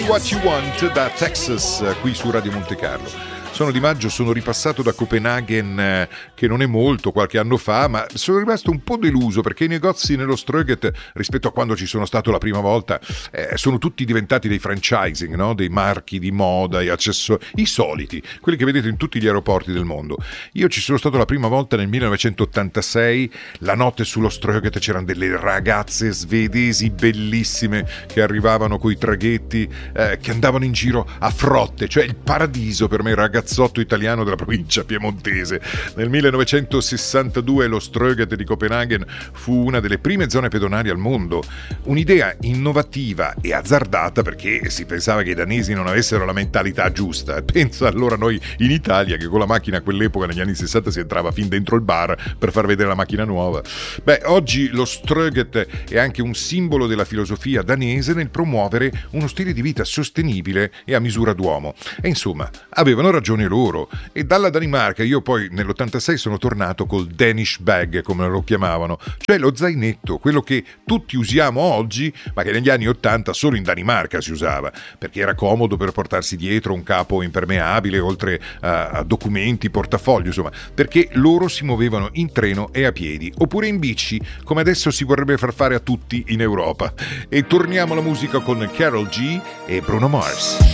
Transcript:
What You Want da Texas, qui su Radio Monte Carlo. Sono Di Maggio, sono ripassato da Copenaghen, che non è molto, qualche anno fa, ma sono rimasto un po' deluso perché i negozi nello Strøget, rispetto a quando ci sono stato la prima volta, sono tutti diventati dei franchising, no? Dei marchi di moda e accessori, i soliti, quelli che vedete in tutti gli aeroporti del mondo. Io ci sono stato la prima volta nel 1986, la notte sullo Strøget c'erano delle ragazze svedesi bellissime che arrivavano coi traghetti, che andavano in giro a frotte, cioè il paradiso per me, ragazzotto italiano della provincia piemontese. Nel 1962 lo Strøget di Copenaghen fu una delle prime zone pedonali al mondo, un'idea innovativa e azzardata perché si pensava che i danesi non avessero la mentalità giusta. Pensa allora noi in Italia che con la macchina a quell'epoca negli anni 60 si entrava fin dentro il bar per far vedere la macchina nuova. Oggi lo Strøget è anche un simbolo della filosofia danese nel promuovere uno stile di vita sostenibile e a misura d'uomo. E insomma, avevano ragione loro. E dalla Danimarca io poi nell'86 sono tornato col Danish bag, come lo chiamavano, cioè lo zainetto, quello che tutti usiamo oggi, ma che negli anni 80 solo in Danimarca si usava, perché era comodo per portarsi dietro un capo impermeabile, oltre a documenti, portafoglio, insomma, perché loro si muovevano in treno e a piedi, oppure in bici, come adesso si vorrebbe far fare a tutti in Europa. E torniamo alla musica con Karol G e Bruno Mars.